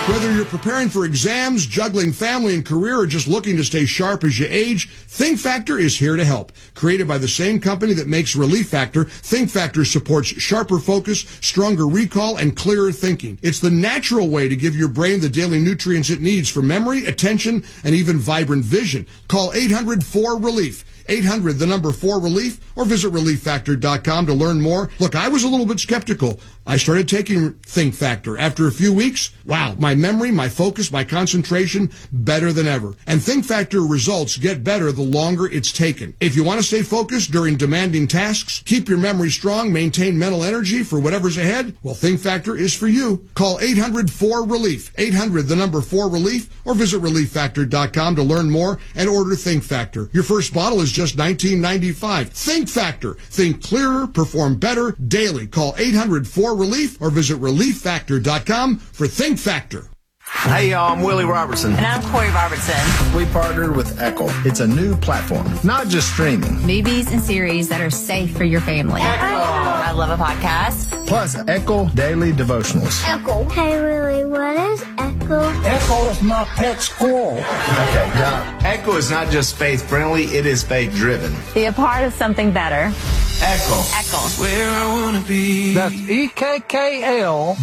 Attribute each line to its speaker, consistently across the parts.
Speaker 1: Whether you're preparing for exams, juggling family and career, or just looking to stay sharp as you age, Think Factor is here to help. Created by the same company that makes Relief Factor, Think Factor supports sharper focus, stronger recall, and clearer thinking. It's the natural way to give your brain the daily nutrients it needs for memory, attention, and even vibrant vision. Call 800-4RELIEF. 800, the number 4RELIEF, or visit ReliefFactor.com to learn more. Look, I was a little bit skeptical. I started taking Think Factor. After a few weeks, wow, my memory, my focus, my concentration, better than ever. And Think Factor results get better the longer it's taken. If you want to stay focused during demanding tasks, keep your memory strong, maintain mental energy for whatever's ahead, well, Think Factor is for you. Call 800-4RELIEF. 800, the number 4RELIEF, or visit ReliefFactor.com to learn more and order Think Factor. Your first bottle is just $19.95. Think Factor. Think clearer, perform better daily. Call 800-4RELIEF or visit ReliefFactor.com for Think Factor.
Speaker 2: Hey, y'all, I'm Willie Robertson.
Speaker 3: And I'm Corey Robertson.
Speaker 4: We partnered with Echo. It's a new platform, not just streaming.
Speaker 3: Movies and series that are safe for your family. I love a podcast.
Speaker 4: Plus, Echo Daily Devotionals.
Speaker 5: Echo. Hey, Willie, what is Echo?
Speaker 6: Echo is my pet squirrel.
Speaker 4: Okay, got it.
Speaker 2: Echo is not just faith-friendly, it is faith-driven.
Speaker 3: Be a part of something better.
Speaker 2: Echo.
Speaker 3: Echo.
Speaker 7: Where I want to be.
Speaker 6: That's EKKL.com.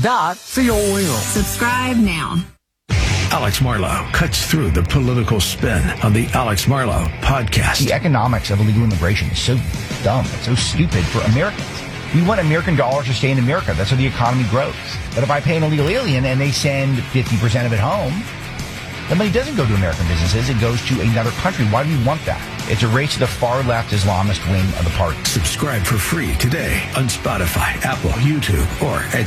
Speaker 3: Subscribe now.
Speaker 8: Alex Marlow cuts through the political spin on the Alex Marlow podcast.
Speaker 9: The economics of illegal immigration is so dumb. It's so stupid for Americans. We want American dollars to stay in America. That's how the economy grows. But if I pay an illegal alien and they send 50% of it home, the money doesn't go to American businesses. It goes to another country. Why do we want that? It's a race to the far-left Islamist wing of the party.
Speaker 8: Subscribe for free today on Spotify, Apple, YouTube, or at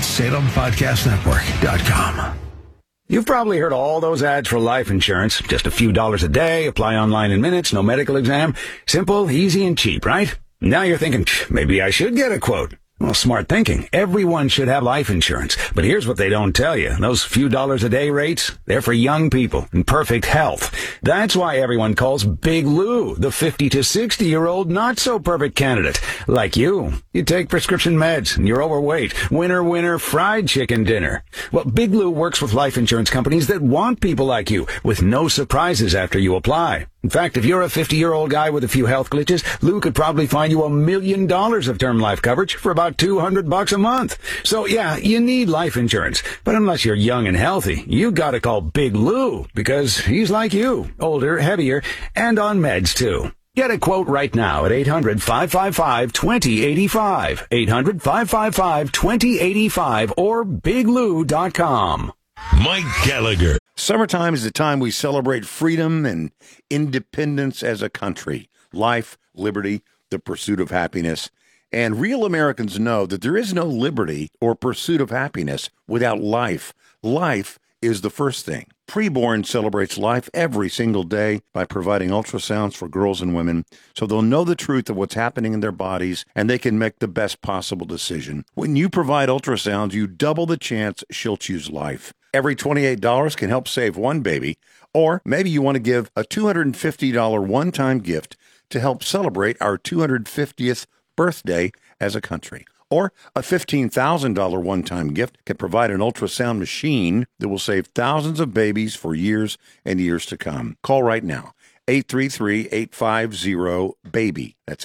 Speaker 8: SalemPodcastNetwork.com.
Speaker 10: You've probably heard all those ads for life insurance. Just a few dollars a day, apply online in minutes, no medical exam. Simple, easy, and cheap, right? Now you're thinking, maybe I should get a quote. Well, smart thinking. Everyone should have life insurance. But here's what they don't tell you. Those few dollars a day rates, they're for young people in perfect health. That's why everyone calls Big Lou the 50 to 60-year-old not-so-perfect candidate. Like you. You take prescription meds and you're overweight. Winner, winner, fried chicken dinner. Well, Big Lou works with life insurance companies that want people like you with no surprises after you apply. In fact, if you're a 50-year-old guy with a few health glitches, Lou could probably find you $1 million of term life coverage for about $200 a month. So yeah, you need life insurance. But unless you're young and healthy, you gotta call Big Lou because he's like you, older, heavier, and on meds too. Get a quote right now at 800-555-2085. 800-555-2085 or biglou.com.
Speaker 11: Mike Gallagher.
Speaker 12: Summertime is the time we celebrate freedom and independence as a country. Life, liberty, the pursuit of happiness. And real Americans know that there is no liberty or pursuit of happiness without life. Life is the first thing. Preborn celebrates life every single day by providing ultrasounds for girls and women so they'll know the truth of what's happening in their bodies and they can make the best possible decision. When you provide ultrasounds, you double the chance she'll choose life. Every $28 can help save one baby, or maybe you want to give a $250 one-time gift to help celebrate our 250th birthday as a country. Or a $15,000 one-time gift can provide an ultrasound machine that will save thousands of babies for years and years to come. Call right now. 833-850-BABY. That's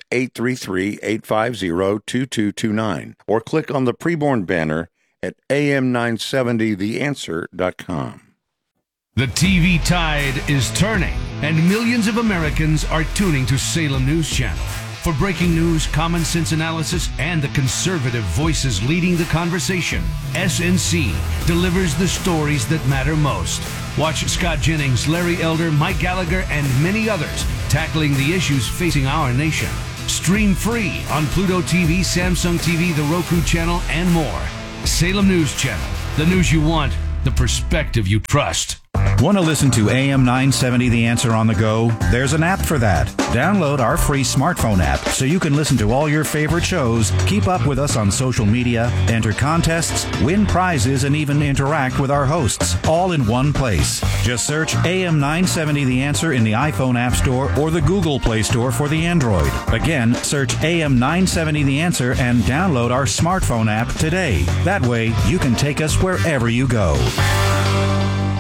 Speaker 12: 833-850-2229. Or click on the preborn banner at am970theanswer.com.
Speaker 13: The TV tide is turning, and millions of Americans are tuning to Salem News Channel. For breaking news, common sense analysis, and the conservative voices leading the conversation, SNC delivers the stories that matter most. Watch Scott Jennings, Larry Elder, Mike Gallagher, and many others tackling the issues facing our nation. Stream free on Pluto TV, Samsung TV, the Roku channel, and more. Salem News Channel. The news you want, the perspective you trust.
Speaker 14: Want to listen to AM 970 The Answer on the go? There's an app for that. Download our free smartphone app so you can listen to all your favorite shows, keep up with us on social media, enter contests, win prizes, and even interact with our hosts, all in one place. Just search AM 970 The Answer in the iPhone App Store or the Google Play Store for the Android. Again, search AM 970 The Answer and download our smartphone app today. That way, you can take us wherever you go.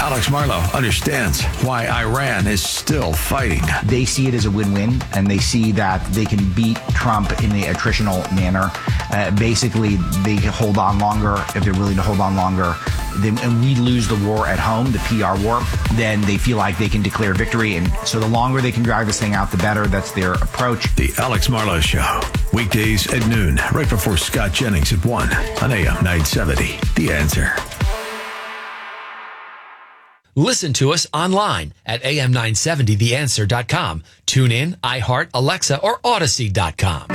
Speaker 8: Alex Marlow understands why Iran is still fighting.
Speaker 9: They see it as a win-win, and they see that they can beat Trump in the attritional manner. Basically, they can hold on longer if they're willing to hold on longer. And we lose the war at home, the PR war, then they feel like they can declare victory. And so the longer they can drag this thing out, the better. That's their approach.
Speaker 8: The Alex Marlow Show, weekdays at noon, right before Scott Jennings at 1 on AM 970. The Answer.
Speaker 15: Listen to us online at am970theanswer.com. Tune in, iHeart, Alexa, or Odyssey.com.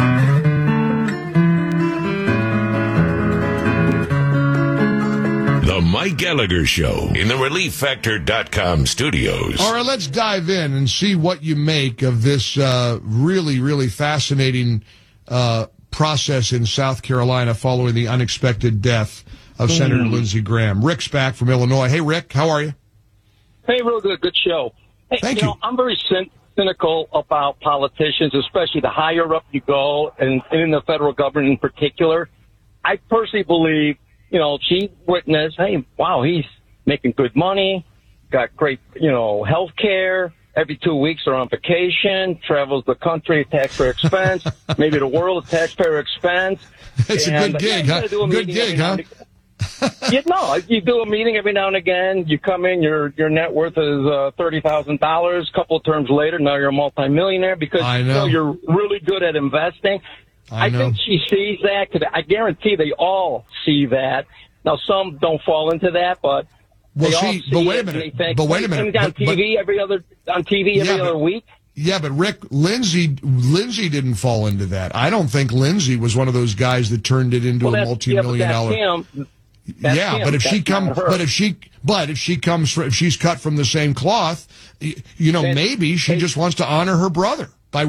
Speaker 11: The Mike Gallagher Show in the ReliefFactor.com studios.
Speaker 1: All right, let's dive in and see what you make of this really, really fascinating process in South Carolina following the unexpected death of Senator Lindsey Graham. Rick's back from Illinois. Hey, Rick, how are you?
Speaker 16: Hey, real good. Good show. Hey,
Speaker 1: Thank you.
Speaker 16: I'm very cynical about politicians, especially the higher up you go, and in the federal government in particular. I personally believe, she witnessed, hey, wow, he's making good money, got great, health care. Every 2 weeks they're on vacation, travels the country at taxpayer expense, maybe the world at taxpayer expense.
Speaker 1: It's a good gig, huh? Good gig, huh?
Speaker 16: You do a meeting every now and again. You come in, your net worth is $30,000. A couple of terms later, now you're a multimillionaire because you're really good at investing. I think she sees that because I guarantee they all see that. Now, some don't fall into that, but they all see
Speaker 1: but wait
Speaker 16: it
Speaker 1: a minute.
Speaker 16: and they think,
Speaker 1: But wait a minute.
Speaker 16: On TV every other week.
Speaker 1: Yeah, but Rick, Lindsey didn't fall into that. I don't think Lindsey was one of those guys that turned it into a multi-million-dollar. But if she's cut from the same cloth, maybe she just wants to honor her brother by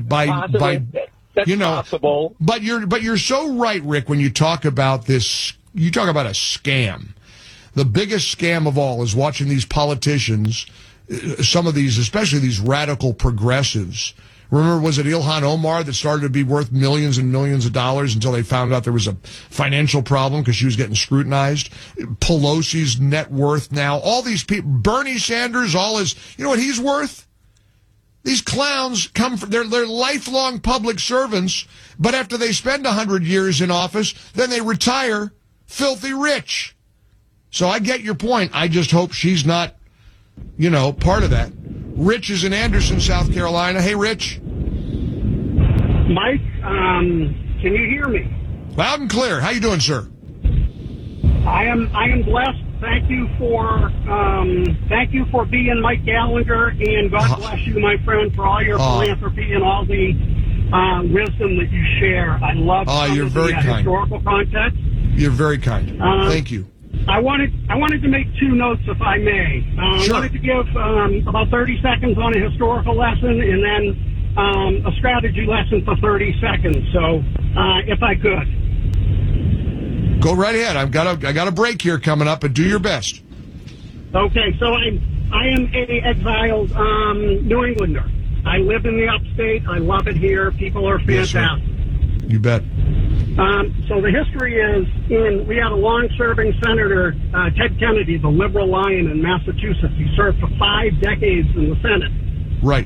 Speaker 16: possible.
Speaker 1: But you're so right, Rick, when you talk about this. You talk about a scam. The biggest scam of all is watching these politicians, some of these, especially these radical progressives. Remember, was it Ilhan Omar that started to be worth millions and millions of dollars until they found out there was a financial problem because she was getting scrutinized? Pelosi's net worth now, all these people, Bernie Sanders, all his, you know what he's worth? These clowns come from, they're lifelong public servants, but after they spend 100 years in office, then they retire filthy rich. So I get your point. I just hope she's not, part of that. Rich is in Anderson, South Carolina. Hey, Rich.
Speaker 17: Mike, can you hear me?
Speaker 1: Loud and clear. How you doing, sir?
Speaker 17: I am blessed. Thank you for being Mike Gallagher, and God bless you, my friend, for all your philanthropy and all the wisdom that you share. I love
Speaker 1: you're very kind.
Speaker 17: Historical context.
Speaker 1: You're very kind. Thank you.
Speaker 17: I wanted to make two notes, if I may.
Speaker 1: Sure.
Speaker 17: I wanted to give about 30 seconds on a historical lesson, and then a strategy lesson for 30 seconds. So, if I could.
Speaker 1: Go right ahead. I got a break here coming up, but do your best.
Speaker 17: Okay, so I am a exiled New Englander. I live in the upstate. I love it here. People are fantastic.
Speaker 1: Yes, you bet.
Speaker 17: So the history is, we had a long-serving senator, Ted Kennedy, the liberal lion in Massachusetts. He served for 5 decades in the Senate.
Speaker 1: Right.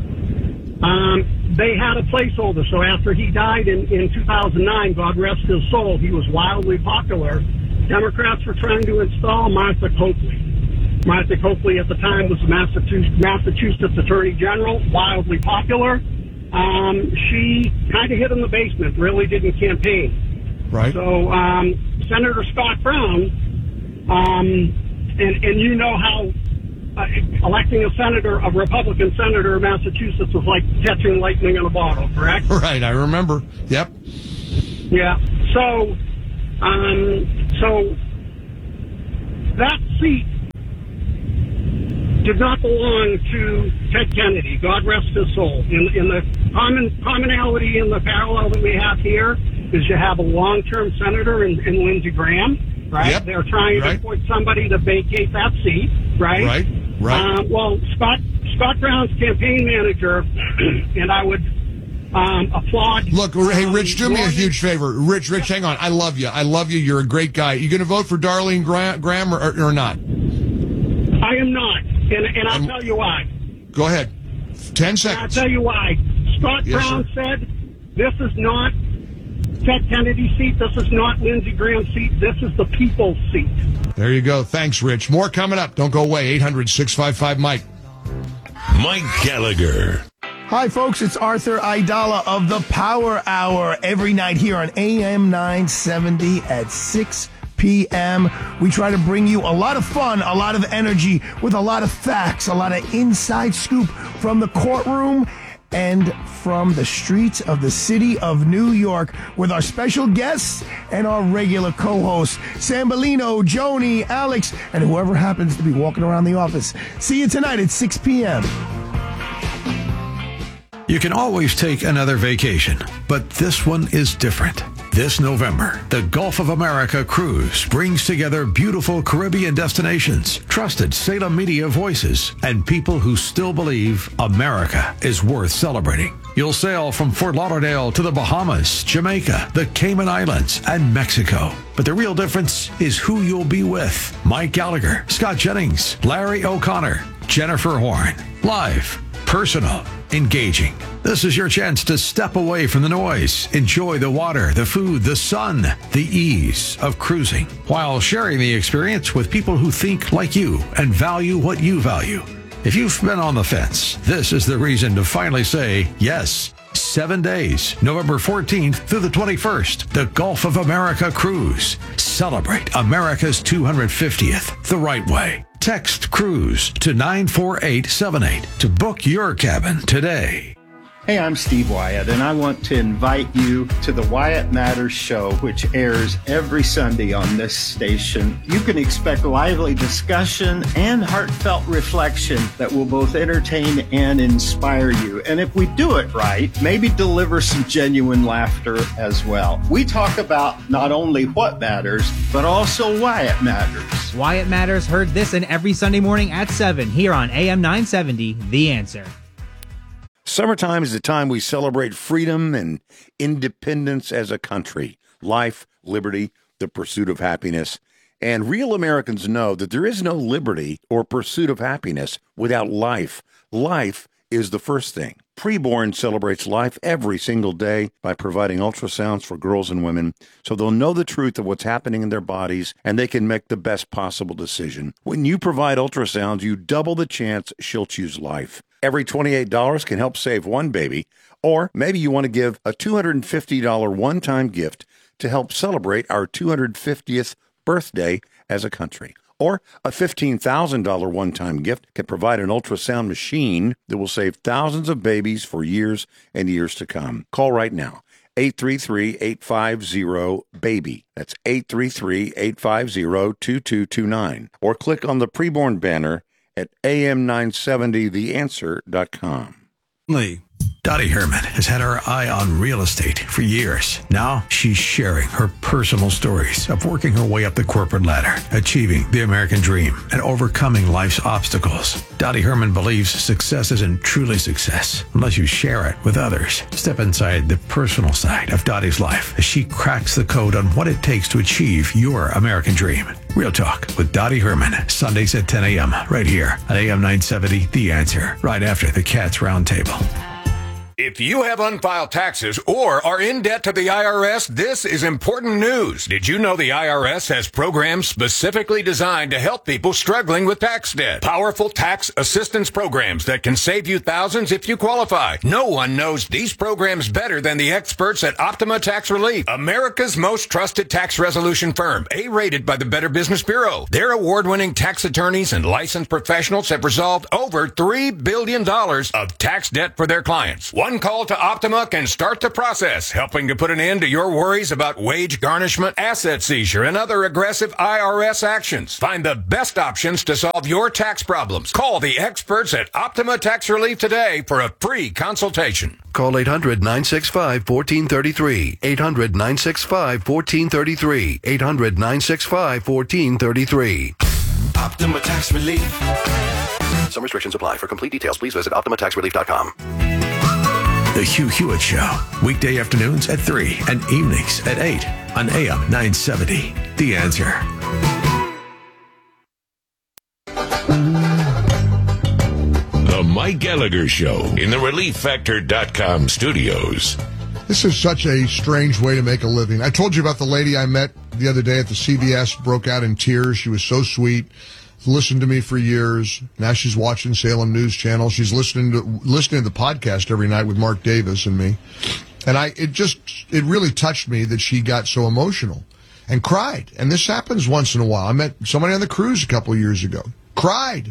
Speaker 17: They had a placeholder, so after he died in 2009, God rest his soul, he was wildly popular. Democrats were trying to install Martha Coakley. Martha Coakley at the time was the Massachusetts Attorney General, wildly popular. She kind of hid in the basement, really didn't campaign.
Speaker 1: Right.
Speaker 17: So Senator Scott Brown, and you know how electing a Republican senator in Massachusetts was like catching lightning in a bottle, correct?
Speaker 1: Right, I remember. Yep.
Speaker 17: Yeah. So that seat did not belong to Ted Kennedy. God rest his soul. In the commonality in the parallel that we have here is you have a long-term senator in Lindsey Graham, right?
Speaker 1: Yep.
Speaker 17: They're trying to appoint somebody to vacate that seat, right?
Speaker 1: Right.
Speaker 17: Well, Scott Brown's campaign manager, and I would applaud.
Speaker 1: Look, hey, Rich, do me a huge favor. Rich, hang on. I love you. You're a great guy. You going to vote for Darlene Graham or not?
Speaker 17: I am not. And I'll tell you why.
Speaker 1: Go ahead. 10 seconds.
Speaker 17: I'll tell you why. Scott Brown said, this is not Ted Kennedy's seat. This is not Lindsey Graham's seat. This is the people's seat.
Speaker 1: There you go. Thanks, Rich. More coming up. Don't go away. 800-655-MIKE.
Speaker 11: Mike Gallagher.
Speaker 18: Hi, folks. It's Arthur Aidala of the Power Hour every night here on AM 970 at 6 p.m. We try to bring you a lot of fun, a lot of energy, with a lot of facts, a lot of inside scoop from the courtroom and from the streets of the city of New York with our special guests and our regular co-hosts, Sam Bellino, Joni, Alex, and whoever happens to be walking around the office. See you tonight at 6 p.m.
Speaker 8: You can always take another vacation, but this one is different. This November, the Gulf of America Cruise brings together beautiful Caribbean destinations, trusted Salem media voices, and people who still believe America is worth celebrating. You'll sail from Fort Lauderdale to the Bahamas, Jamaica, the Cayman Islands, and Mexico. But the real difference is who you'll be with. Mike Gallagher, Scott Jennings, Larry O'Connor, Jennifer Horn. Live, personal, engaging. This is your chance to step away from the noise, enjoy the water, the food, the sun, the ease of cruising, while sharing the experience with people who think like you and value what you value. If you've been on the fence, this is the reason to finally say yes. 7 days, November 14th through the 21st, the Gulf of America Cruise. Celebrate America's 250th the right way. Text CRUISE to 94878 to book your cabin today.
Speaker 19: Hey, I'm Steve Wyatt, and I want to invite you to the Wyatt Matters Show, which airs every Sunday on this station. You can expect lively discussion and heartfelt reflection that will both entertain and inspire you. And if we do it right, maybe deliver some genuine laughter as well. We talk about not only what matters, but also why it matters.
Speaker 20: Wyatt Matters, heard this and every Sunday morning at 7 here on AM 970, The Answer.
Speaker 12: Summertime is the time we celebrate freedom and independence as a country, life, liberty, the pursuit of happiness. And real Americans know that there is no liberty or pursuit of happiness without life. Life is the first thing. Preborn celebrates life every single day by providing ultrasounds for girls and women so they'll know the truth of what's happening in their bodies and they can make the best possible decision. When you provide ultrasounds, you double the chance she'll choose life. Every $28 can help save one baby, or maybe you want to give a $250 one-time gift to help celebrate our 250th birthday as a country. Or a $15,000 one-time gift can provide an ultrasound machine that will save thousands of babies for years and years to come. Call right now. 833-850-BABY. That's 833-850-2229. Or click on the preborn banner at am970theanswer.com.
Speaker 8: Dottie Herman has had her eye on real estate for years. Now she's sharing her personal stories of working her way up the corporate ladder, achieving the American dream, and overcoming life's obstacles. Dottie Herman believes success isn't truly success unless you share it with others. Step inside the personal side of Dottie's life as she cracks the code on what it takes to achieve your American dream. Real Talk with Dottie Herman, Sundays at 10 a.m. right here on AM 970, The Answer, right after the Cats Roundtable.
Speaker 21: If you have unfiled taxes or are in debt to the IRS, this is important news. Did you know the IRS has programs specifically designed to help people struggling with tax debt? Powerful tax assistance programs that can save you thousands if you qualify. No one knows these programs better than the experts at Optima Tax Relief, America's most trusted tax resolution firm, A-rated by the Better Business Bureau. Their award-winning tax attorneys and licensed professionals have resolved over $3 billion of tax debt for their clients. One call to Optima can start the process, helping to put an end to your worries about wage garnishment, asset seizure, and other aggressive IRS actions. Find the best options to solve your tax problems. Call the experts at Optima Tax Relief today for a free consultation.
Speaker 22: Call 800-965-1433. 800-965-1433. 800-965-1433.
Speaker 7: Optima Tax Relief.
Speaker 22: Some restrictions apply. For complete details, please visit OptimaTaxRelief.com.
Speaker 8: The Hugh Hewitt Show, weekday afternoons at 3 and evenings at 8 on AM 970. The Answer.
Speaker 11: The Mike Gallagher Show in the ReliefFactor.com studios.
Speaker 1: This is such a strange way to make a living. I told you about the lady I met the other day at the CVS, broke out in tears. She was so sweet, listened to me for years. Now she's watching Salem News Channel. She's listening to the podcast every night with Mark Davis and me. And it really touched me that she got so emotional and cried. And this happens once in a while. I met somebody on the cruise a couple of years ago. Cried.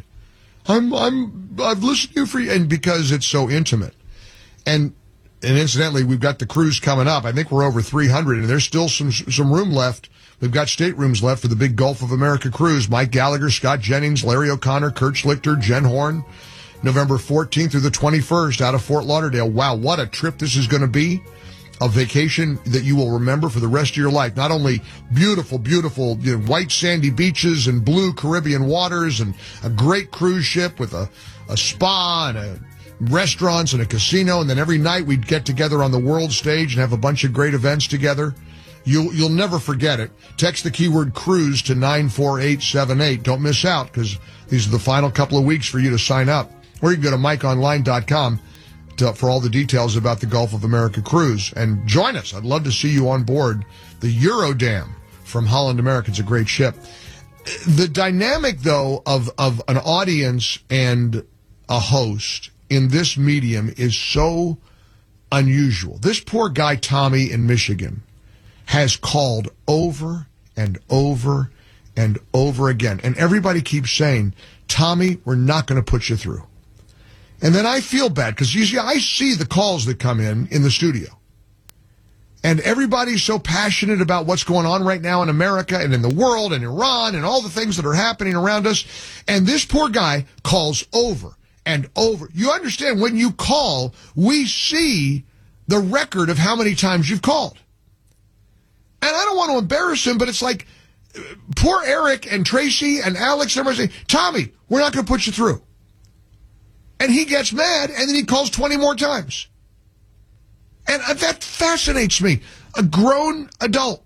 Speaker 1: I've listened to you for, and because it's so intimate. And incidentally, we've got the cruise coming up. I think we're over 300, and there's still some room left. We've got staterooms left for the big Gulf of America cruise. Mike Gallagher, Scott Jennings, Larry O'Connor, Kurt Schlichter, Jen Horn, November 14th through the 21st out of Fort Lauderdale. Wow, what a trip this is going to be. A vacation that you will remember for the rest of your life. Not only beautiful, beautiful white sandy beaches and blue Caribbean waters and a great cruise ship with a spa and restaurants and a casino, and then every night we'd get together on the world stage and have a bunch of great events together. You'll never forget it. Text the keyword cruise to 94878. Don't miss out, because these are the final couple of weeks for you to sign up. Or you can go to MikeOnline.com for all the details about the Gulf of America cruise and join us. I'd love to see you on board the Eurodam from Holland America. It's a great ship. The dynamic, though, of an audience and a host in this medium is so unusual. This poor guy, Tommy, in Michigan, has called over and over and over again. And everybody keeps saying, Tommy, we're not going to put you through. And then I feel bad because usually I see the calls that come in the studio. And everybody's so passionate about what's going on right now in America and in the world and Iran and all the things that are happening around us. And this poor guy calls over and over. You understand, when you call, we see the record of how many times you've called. And I don't want to embarrass him, but it's like poor Eric and Tracy and Alex and everybody say, Tommy, we're not going to put you through. And he gets mad, and then he calls 20 more times. And that fascinates me. A grown adult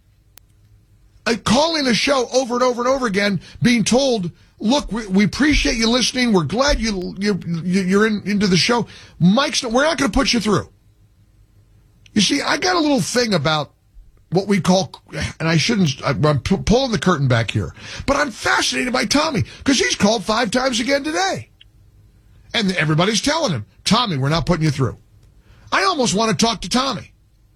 Speaker 1: calling a show over and over and over again, being told, look, we appreciate you listening. We're glad you're into the show. Mike's, we're not going to put you through. You see, I got a little thing about what we call, and I'm pulling the curtain back here, but I'm fascinated by Tommy because he's called 5 times again today. And everybody's telling him, Tommy, we're not putting you through. I almost want to talk to Tommy.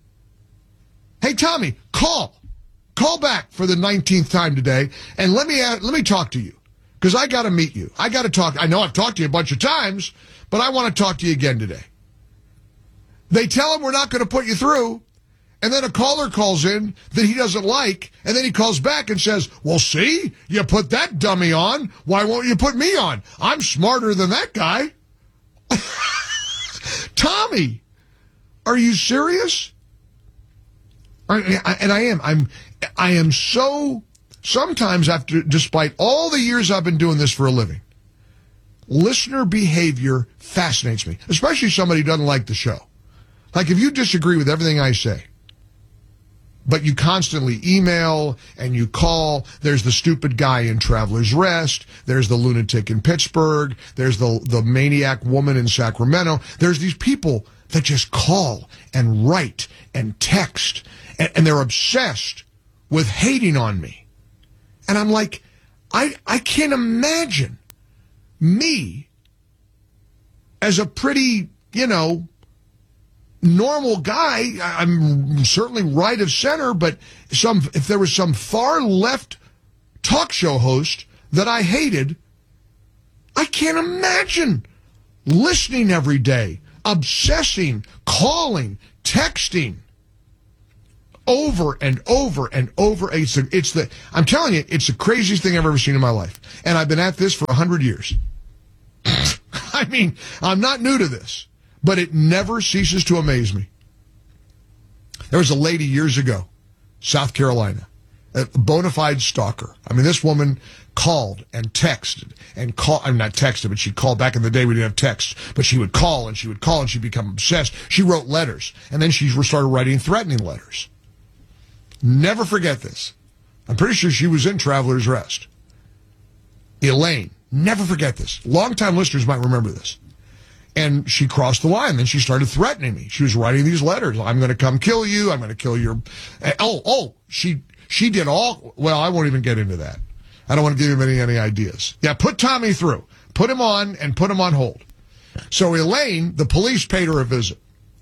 Speaker 1: Hey, Tommy, call back for the 19th time today, and let me talk to you, because I got to meet you. I got to talk. I know I've talked to you a bunch of times, but I want to talk to you again today. They tell him we're not going to put you through, and then a caller calls in that he doesn't like, and then he calls back and says, well, see, you put that dummy on. Why won't you put me on? I'm smarter than that guy. Tommy, are you serious? And I am. I am so, sometimes despite all the years I've been doing this for a living, listener behavior fascinates me, especially somebody who doesn't like the show. Like if you disagree with everything I say, but you constantly email and you call, there's the stupid guy in Traveler's Rest, there's the lunatic in Pittsburgh, there's the maniac woman in Sacramento. There's these people that just call and write and text, and they're obsessed with hating on me. And I'm like, I can't imagine me as a pretty, normal guy. I'm certainly right of center, but if there was some far left talk show host that I hated, I can't imagine listening every day, obsessing, calling, texting over and over and over. I'm telling you, it's the craziest thing I've ever seen in my life. And I've been at this for 100 years. I mean, I'm not new to this, but it never ceases to amaze me. There was a lady years ago, South Carolina, a bona fide stalker. I mean, this woman called and texted and called. I'm not texted, but she called. Back in the day, we didn't have text, but she would call and she would call and she'd become obsessed. She wrote letters, and then she started writing threatening letters. Never forget this. I'm pretty sure she was in Traveler's Rest. Elaine, Never forget this. Longtime listeners might remember this. And she crossed the line. Then she started threatening me. She was writing these letters. I'm going to come kill you. I'm going to kill your... She did all... Well, I won't even get into that. I don't want to give him any ideas. Yeah, put Tommy through. Put him on and put him on hold. So Elaine, the police paid her a visit.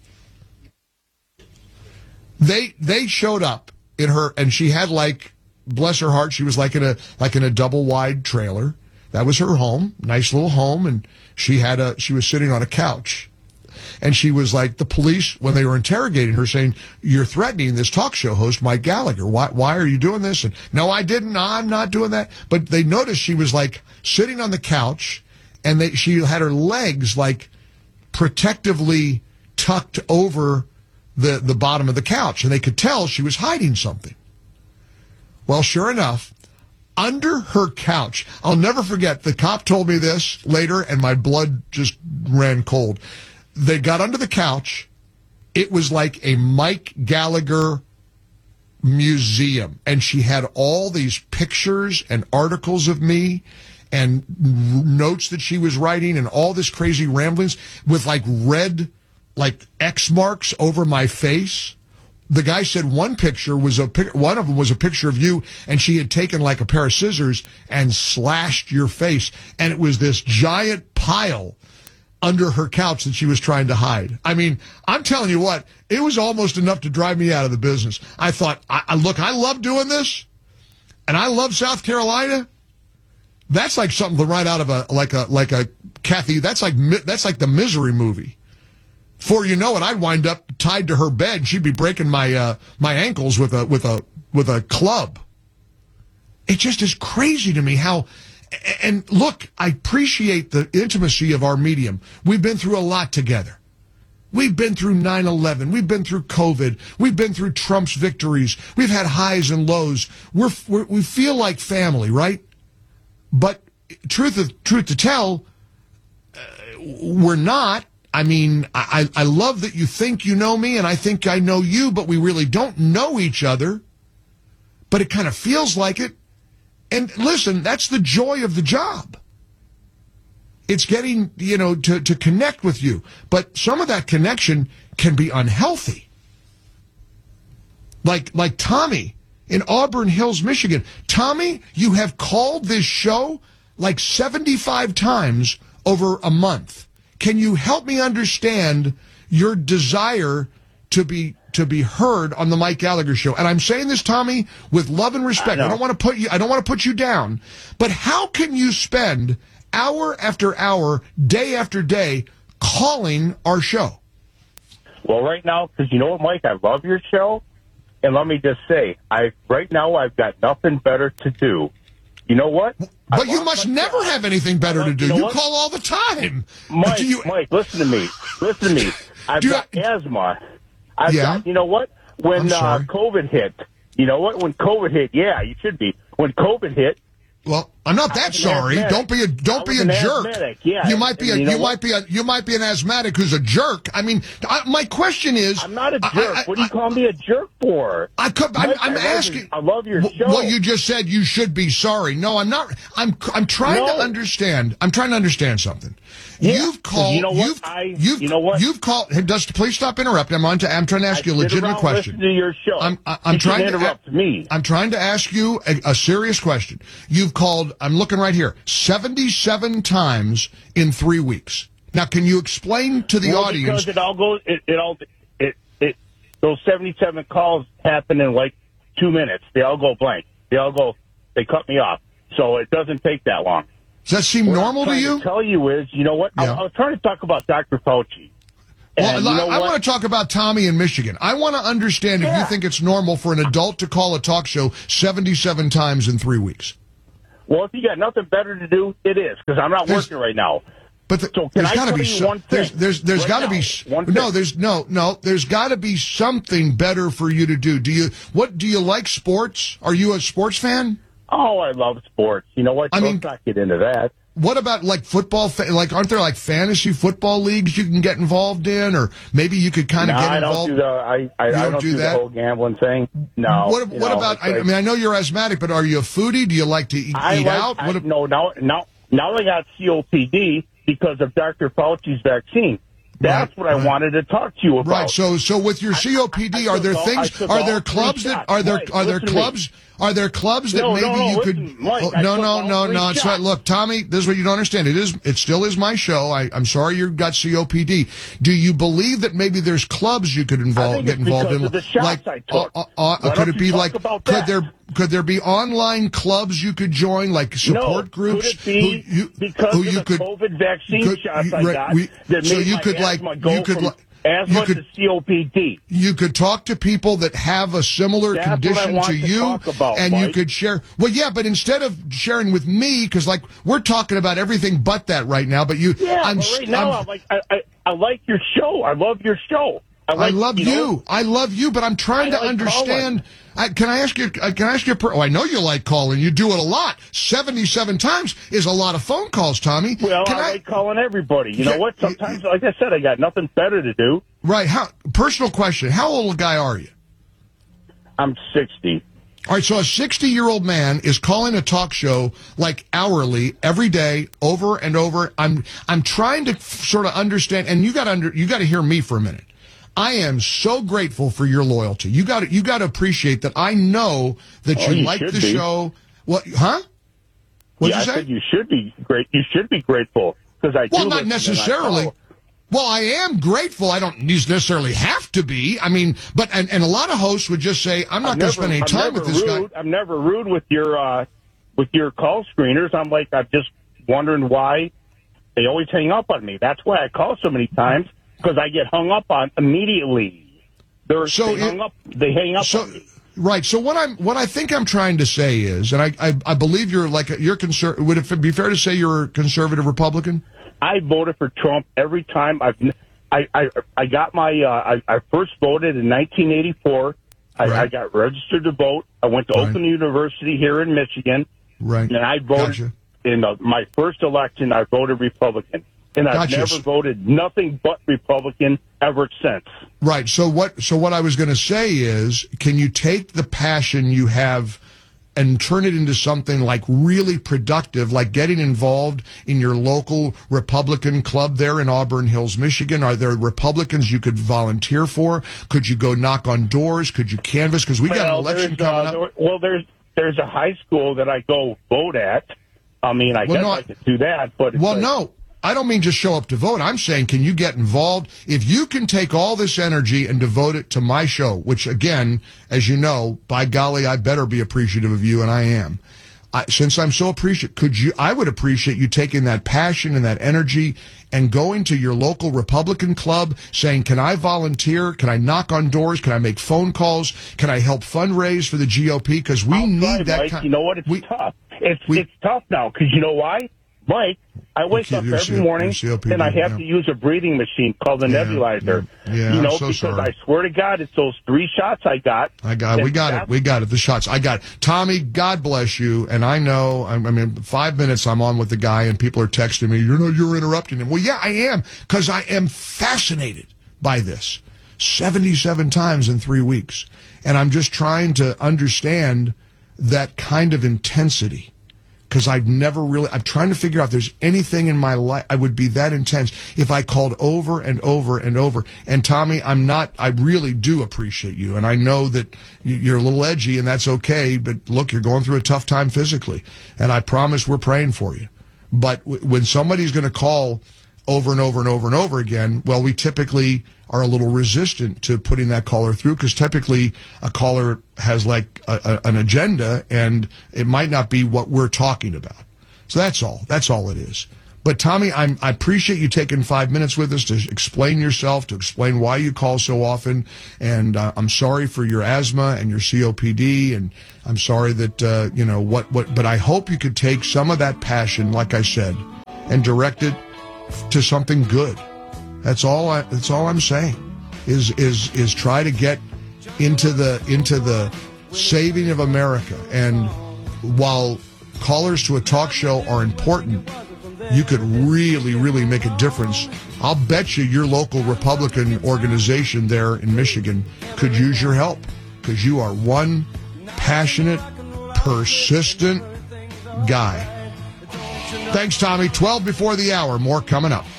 Speaker 1: They showed up in her, and she had like, bless her heart, she was like in a double wide trailer. That was her home, nice little home, and she was sitting on a couch. And she was like, the police, when they were interrogating her, saying, "You're threatening this talk show host, Mike Gallagher. Why are you doing this?" And, "No, I didn't. No, I'm not doing that." But they noticed she was like sitting on the couch, and she had her legs like protectively tucked over the bottom of the couch, and they could tell she was hiding something. Well, sure enough, under her couch, I'll never forget, the cop told me this later, and my blood just ran cold. They got under the couch. It was like a Mike Gallagher museum, and she had all these pictures and articles of me and notes that she was writing and all this crazy ramblings with like red X marks over my face. The guy said one of them was a picture of you, and she had taken like a pair of scissors and slashed your face, and it was this giant pile under her couch that she was trying to hide. I mean, I'm telling you what, it was almost enough to drive me out of the business. I thought, look, I love doing this, and I love South Carolina. That's like something to write out of a Kathy. That's like the Misery movie. Before you know it, I'd wind up tied to her bed. She'd be breaking my ankles with a club. It just is crazy to me how. And look, I appreciate the intimacy of our medium. We've been through a lot together. We've been through 9/11. We've been through COVID. We've been through Trump's victories. We've had highs and lows. We feel like family, right? But truth to tell, we're not. I mean, I love that you think you know me, and I think I know you, but we really don't know each other. But it kind of feels like it. And listen, that's the joy of the job. It's getting, to connect with you. But some of that connection can be unhealthy. Like Tommy in Auburn Hills, Michigan. Tommy, you have called this show like 75 times over a month. Can you help me understand your desire to be heard on the Mike Gallagher show? And I'm saying this, Tommy, with love and respect. I don't want to put you down. But how can you spend hour after hour, day after day, calling our show?
Speaker 4: Well, right now, because you know what, Mike, I love your show, and let me just say, right now I've got nothing better to do. You know what?
Speaker 1: But you must never have anything better to do. You call all the time.
Speaker 4: Mike, listen to me. I've got asthma. You know what? When COVID hit, when COVID hit, yeah, you should be. When COVID hit.
Speaker 1: Well, I'm not that sorry. Don't be a jerk.
Speaker 4: Yeah,
Speaker 1: you might be an asthmatic who's a jerk. I mean, my question is,
Speaker 4: I'm not a jerk. What do you call me a jerk for?
Speaker 1: I'm asking.
Speaker 4: I love your show.
Speaker 1: Well, you just said you should be sorry. No, I'm not. I'm trying to understand. I'm trying to understand something.
Speaker 4: Yeah,
Speaker 1: you've called.
Speaker 4: You know what?
Speaker 1: You've called. Please stop interrupting. I'm trying to ask you a legitimate question.
Speaker 4: Listen to your show.
Speaker 1: I'm trying to
Speaker 4: interrupt me.
Speaker 1: I'm trying to ask you a serious question. You've called. I'm looking right here. 77 times in 3 weeks. Now, can you explain to the audience?
Speaker 4: Because those 77 calls happen in like 2 minutes. They all go blank. They cut me off. So it doesn't take that long.
Speaker 1: Does that seem normal to you?
Speaker 4: What I'm trying to tell you is, you know what?
Speaker 1: Yeah.
Speaker 4: I was trying to talk about Dr. Fauci.
Speaker 1: Well, I want to talk about Tommy in Michigan. I want to understand if you think it's normal for an adult to call a talk show 77 times in 3 weeks.
Speaker 4: Well, if you got nothing better to do, it is, because I'm not working right now.
Speaker 1: But there's got to be one thing. There's got to be there's got to be something better for you to do. Do you like sports? Are you a sports fan?
Speaker 4: Oh, I love sports. You know what? Let's not get into that.
Speaker 1: What about like football? Aren't there like fantasy football leagues you can get involved in, or maybe you could kind of get involved?
Speaker 4: I don't do the whole gambling thing. No.
Speaker 1: What about? I mean, I know you're asthmatic, but are you a foodie? Do you like to eat out?
Speaker 4: Now I got COPD because of Dr. Fauci's vaccine. That's what I wanted to talk to you about.
Speaker 1: Right. So with your COPD, are there things? Are there clubs that are there clubs? Are there clubs that maybe you could? No. It's right. Look, Tommy, this is what you don't understand. It still is my show. I'm sorry you've got COPD. Do you believe that maybe there's clubs you could get involved in? Like, could it be like? Could there be online clubs you could join, like support groups?
Speaker 4: Could it be because of the COVID vaccine shots I got that made asthma to COPD.
Speaker 1: You could talk to people that have a similar condition to you, and you could share. Well, yeah, but instead of sharing with me, because like we're talking about everything but that right now. But you,
Speaker 4: I like your show. I love your show.
Speaker 1: I love you. I love you, but I'm trying to understand. Can I ask you? I know you like calling. You do it a lot. 77 times is a lot of phone calls, Tommy.
Speaker 4: Well, I like calling everybody. You know what? Sometimes, like I said, I got nothing better to do.
Speaker 1: Right. Personal question. How old a guy are you?
Speaker 4: I'm 60.
Speaker 1: All right, so a 60-year-old man is calling a talk show like hourly, every day, over and over. I'm trying to sort of understand, and you got to hear me for a minute. I am so grateful for your loyalty. You got to appreciate that. I know that you like the show. What? Huh? What'd you say?
Speaker 4: I said you should be great. You should be grateful because I.
Speaker 1: Well, not necessarily. Well, I am grateful. I don't necessarily have to be. I mean, but and a lot of hosts would just say, "I'm not going to spend any time with this guy."
Speaker 4: I'm never rude with your call screeners. I'm just wondering why they always hang up on me. That's why I call so many times. Because I get hung up on immediately. They hang up on me.
Speaker 1: Right. So what I think I'm trying to say is, and I believe you're conservative. Would it be fair to say you're a conservative Republican?
Speaker 4: I voted for Trump every time. I got my I first voted in 1984. I got registered to vote. I went to Oakland University here in Michigan.
Speaker 1: Right.
Speaker 4: And I voted in my first election. I voted Republican. And I've never voted nothing but Republican ever since.
Speaker 1: Right. So what I was going to say is, can you take the passion you have and turn it into something like really productive, like getting involved in your local Republican club there in Auburn Hills, Michigan? Are there Republicans you could volunteer for? Could you go knock on doors? Could you canvass? Because we got an election coming up.
Speaker 4: Well, there's a high school that I go vote at. I mean, I guess I could do that, but
Speaker 1: no. I don't mean just show up to vote. I'm saying, can you get involved? If you can take all this energy and devote it to my show, which, again, as you know, by golly, I better be appreciative of you, and I am. Since I'm so appreciative, I would appreciate you taking that passion and that energy and going to your local Republican club saying, can I volunteer? Can I knock on doors? Can I make phone calls? Can I help fundraise for the GOP? Because we need that kind.
Speaker 4: You know what? It's tough. It's tough now because you know why? Mike, I wake up every morning and I have to use a breathing machine called a nebulizer.
Speaker 1: Yeah,
Speaker 4: because I swear to God, it's those 3 shots I got.
Speaker 1: We got it. The shots. I got it. Tommy, God bless you. And I know, 5 minutes I'm on with the guy and people are texting me, you're interrupting him. Well, yeah, I am, because I am fascinated by this 77 times in 3 weeks. And I'm just trying to understand that kind of intensity. Because I'm trying to figure out if there's anything in my life I would be that intense if I called over and over and over. And Tommy, I really do appreciate you. And I know that you're a little edgy and that's okay. But look, you're going through a tough time physically. And I promise we're praying for you. But when somebody's going to call over and over and over and over again, well, we typically are a little resistant to putting that caller through because typically a caller has like an agenda and it might not be what we're talking about. So that's all. That's all it is. But Tommy, I appreciate you taking 5 minutes with us to explain yourself, to explain why you call so often. And I'm sorry for your asthma and your COPD. And I'm sorry that, but I hope you could take some of that passion, like I said, and direct it to something good. That's all I'm saying is try to get into the saving of America. And while callers to a talk show are important, you could really, really make a difference. I'll bet you your local Republican organization there in Michigan could use your help because you are one passionate, persistent guy. Thanks, Tommy. 12 before the hour. More coming up.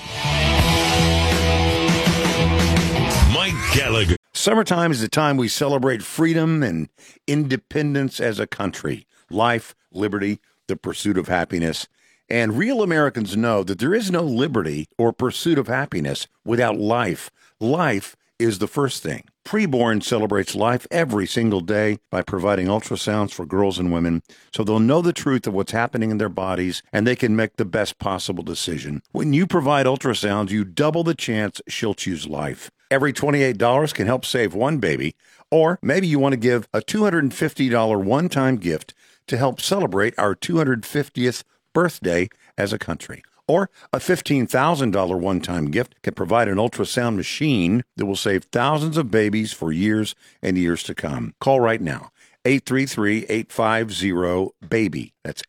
Speaker 11: Mike Gallagher.
Speaker 12: Summertime is the time we celebrate freedom and independence as a country. Life, liberty, the pursuit of happiness. And real Americans know that there is no liberty or pursuit of happiness without life. Life is the first thing. Preborn celebrates life every single day by providing ultrasounds for girls and women so they'll know the truth of what's happening in their bodies and they can make the best possible decision. When you provide ultrasounds, you double the chance she'll choose life. Every $28 can help save one baby, or maybe you want to give a $250 one-time gift to help celebrate our 250th birthday as a country. Or a $15,000 one-time gift can provide an ultrasound machine that will save thousands of babies for years and years to come. Call right now. 833-850-BABY. That's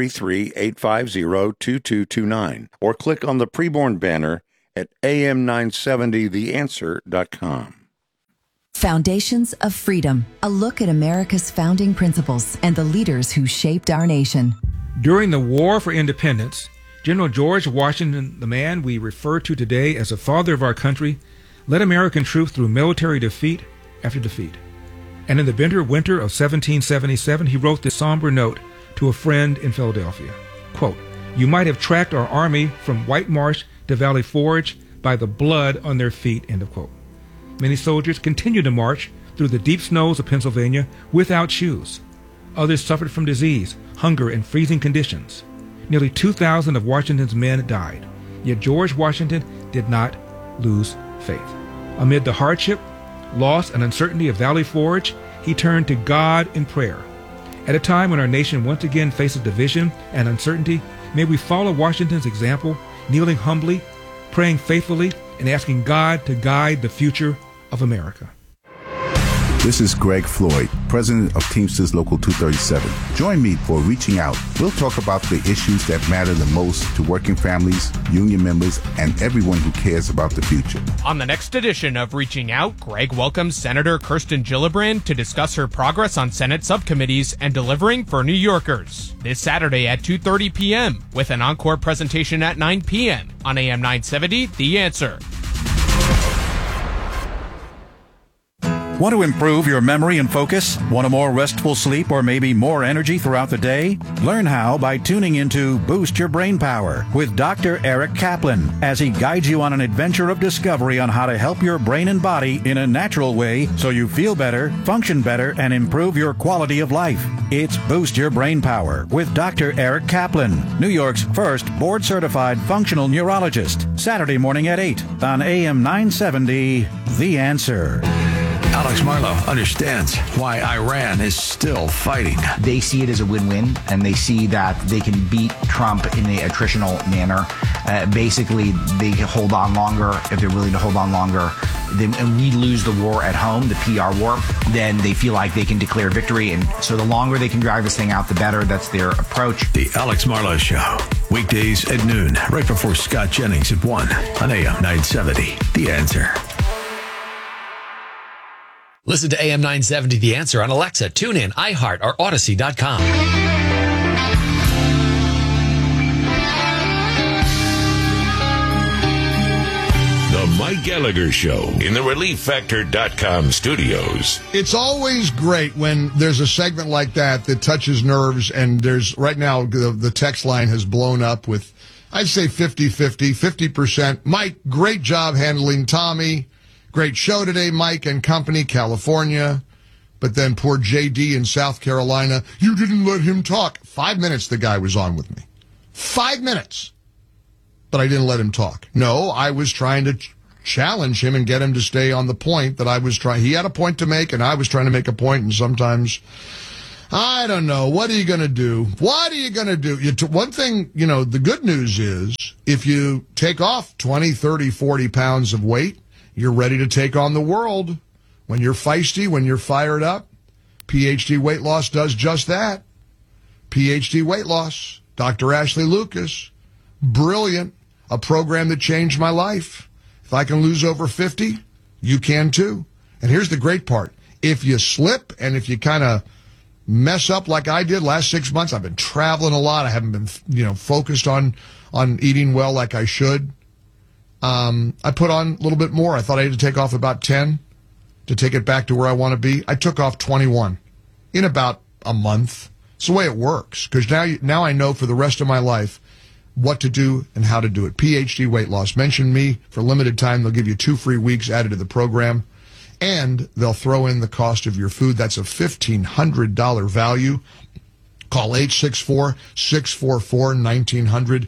Speaker 12: 833-850-2229. Or click on the preborn banner at am970theanswer.com.
Speaker 2: Foundations of Freedom, a look at America's founding principles and the leaders who shaped our nation.
Speaker 5: During the War for Independence, General George Washington, the man we refer to today as the father of our country, led American troops through military defeat after defeat. And in the bitter winter of 1777, he wrote this somber note to a friend in Philadelphia. Quote, "You might have tracked our army from White Marsh to Valley Forge by the blood on their feet," end of quote. Many soldiers continued to march through the deep snows of Pennsylvania without shoes. Others suffered from disease, hunger, and freezing conditions. Nearly 2,000 of Washington's men died. Yet George Washington did not lose faith. Amid the hardship, loss, and uncertainty of Valley Forge, he turned to God in prayer. At a time when our nation once again faces division and uncertainty, may we follow Washington's example, kneeling humbly, praying faithfully, and asking God to guide the future of America.
Speaker 23: This is Greg Floyd, president of Teamsters Local 237. Join me for Reaching Out. We'll talk about the issues that matter the most to working families, union members, and everyone who cares about the future.
Speaker 24: On the next edition of Reaching Out, Greg welcomes Senator Kirsten Gillibrand to discuss her progress on Senate subcommittees and delivering for New Yorkers. This Saturday at 2:30 p.m. with an encore presentation at 9 p.m. on AM 970, The Answer.
Speaker 14: Want to improve your memory and focus? Want a more restful sleep or maybe more energy throughout the day? Learn how by tuning into Boost Your Brain Power with Dr. Eric Kaplan as he guides you on an adventure of discovery on how to help your brain and body in a natural way so you feel better, function better, and improve your quality of life. It's Boost Your Brain Power with Dr. Eric Kaplan, New York's first board-certified functional neurologist. Saturday morning at 8 on AM 970, The Answer.
Speaker 8: Alex Marlow understands why Iran is still fighting.
Speaker 9: They see it as a win-win, and they see that they can beat Trump in a attritional manner. Basically, they can hold on longer if they're willing to hold on longer. And we lose the war at home, the PR war, then they feel like they can declare victory. And so the longer they can drive this thing out, the better. That's their approach.
Speaker 8: The Alex Marlow Show, weekdays at noon, right before Scott Jennings at 1 on AM 970. The Answer.
Speaker 15: Listen to AM 970 The Answer on Alexa, TuneIn, iHeart, or Odyssey.com.
Speaker 11: The Mike Gallagher Show in the ReliefFactor.com studios.
Speaker 1: It's always great when there's a segment like that that touches nerves, and there's right now the text line has blown up with, I'd say 50-50, 50%. Mike, great job handling Tommy. Great show today, Mike and company, California. But then poor JD in South Carolina, you didn't let him talk. 5 minutes the guy was on with me. 5 minutes. But I didn't let him talk. No, I was trying to challenge him and get him to stay on the point that I was trying. He had a point to make, and I was trying to make a point, and sometimes, I don't know. What are you going to do? What are you going to do? One thing, the good news is if you take off 20, 30, 40 pounds of weight, you're ready to take on the world. When you're feisty, when you're fired up, PhD Weight Loss does just that. PhD Weight Loss, Dr. Ashley Lucas, brilliant, a program that changed my life. If I can lose over 50, you can too. And here's the great part. If you slip and if you kind of mess up like I did last 6 months, I've been traveling a lot. I haven't been, focused on eating well like I should. I put on a little bit more. I thought I had to take off about 10 to take it back to where I want to be. I took off 21 in about a month. It's the way it works, because now I know for the rest of my life what to do and how to do it. PhD Weight Loss. Mention me for a limited time. They'll give you 2 free weeks added to the program, and they'll throw in the cost of your food. That's a $1,500 value. Call 864-644-1900,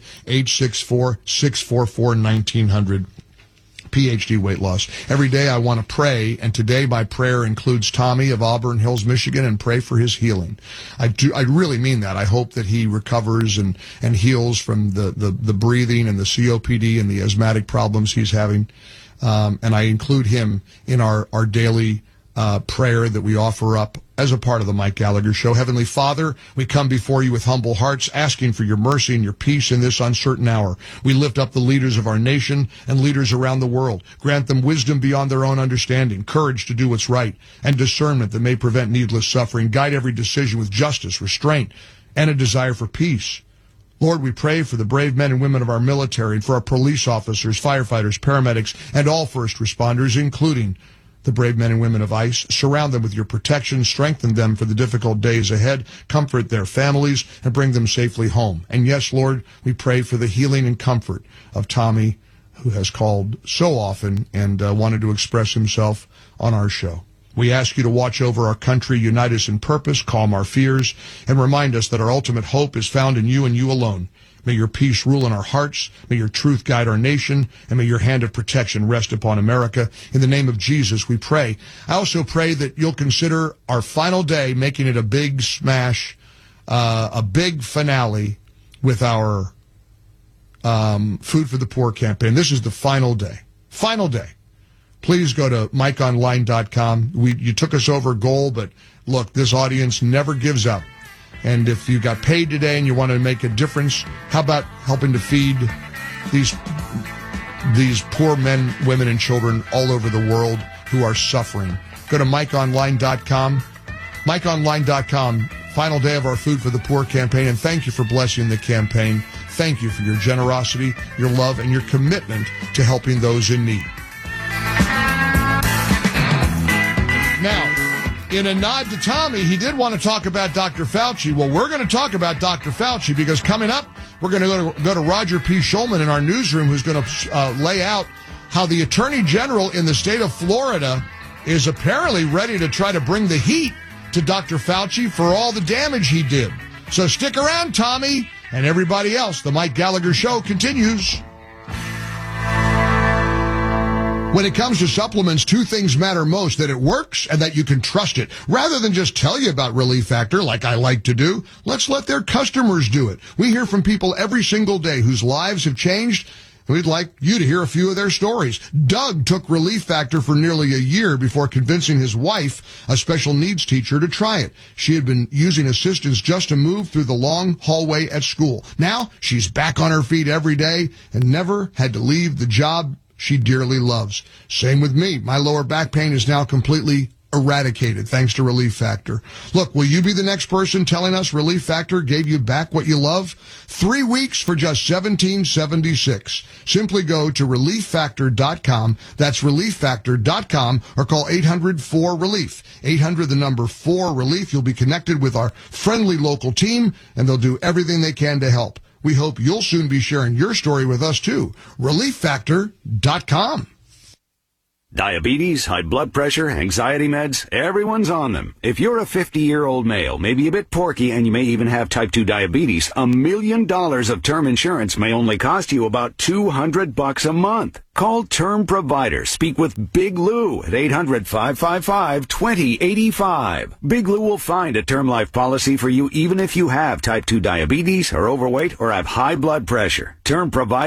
Speaker 1: 864-644-1900. PhD Weight Loss. Every day I want to pray, and today my prayer includes Tommy of Auburn Hills, Michigan, and pray for his healing. I really mean that. I hope that he recovers and heals from the breathing and the COPD and the asthmatic problems he's having. And I include him in our daily prayer that we offer up as a part of the Mike Gallagher Show. Heavenly Father, we come before you with humble hearts, asking for your mercy and your peace in this uncertain hour. We lift up the leaders of our nation and leaders around the world. Grant them wisdom beyond their own understanding, courage to do what's right, and discernment that may prevent needless suffering. Guide every decision with justice, restraint, and a desire for peace. Lord, we pray for the brave men and women of our military and for our police officers, firefighters, paramedics, and all first responders, including the brave men and women of ICE. Surround them with your protection, strengthen them for the difficult days ahead, comfort their families, and bring them safely home. And yes, Lord, we pray for the healing and comfort of Tommy, who has called so often and wanted to express himself on our show. We ask you to watch over our country, unite us in purpose, calm our fears, and remind us that our ultimate hope is found in you and you alone. May your peace rule in our hearts. May your truth guide our nation. And may your hand of protection rest upon America. In the name of Jesus, we pray. I also pray that you'll consider our final day, making it a big smash, a big finale with our Food for the Poor campaign. This is the final day. Final day. Please go to MikeOnline.com. You took us over goal, but look, this audience never gives up. And if you got paid today and you want to make a difference, how about helping to feed these poor men, women, and children all over the world who are suffering? Go to MikeOnline.com. MikeOnline.com. Final day of our Food for the Poor campaign, and thank you for blessing the campaign. Thank you for your generosity, your love, and your commitment to helping those in need. Now, in a nod to Tommy, he did want to talk about Dr. Fauci. Well, we're going to talk about Dr. Fauci because coming up, we're going to go to Roger P. Schulman in our newsroom, who's going to lay out how the Attorney General in the state of Florida is apparently ready to try to bring the heat to Dr. Fauci for all the damage he did. So stick around, Tommy, and everybody else. The Mike Gallagher Show continues. When it comes to supplements, 2 things matter most: that it works and that you can trust it. Rather than just tell you about Relief Factor like I like to do, let's let their customers do it. We hear from people every single day whose lives have changed, and we'd like you to hear a few of their stories. Doug took Relief Factor for nearly a year before convincing his wife, a special needs teacher, to try it. She had been using assistance just to move through the long hallway at school. Now she's back on her feet every day and never had to leave the job she dearly loves. Same with me. My lower back pain is now completely eradicated thanks to Relief Factor. Look, will you be the next person telling us Relief Factor gave you back what you love? 3 weeks for just $17.76. Simply go to ReliefFactor.com. That's ReliefFactor.com, or call 800-4RELIEF. 800 the number 4-RELIEF. You'll be connected with our friendly local team, and they'll do everything they can to help. We hope you'll soon be sharing your story with us, too. ReliefFactor.com.
Speaker 3: Diabetes, high blood pressure, anxiety meds, everyone's on them. If you're a 50-year-old male, maybe a bit porky, and you may even have type 2 diabetes, $1 million of term insurance may only cost you about $200 a month. Call Term Provider. Speak with Big Lou at 800-555-2085. Big Lou will find a term life policy for you even if you have type 2 diabetes, are overweight, or have high blood pressure. Term Provider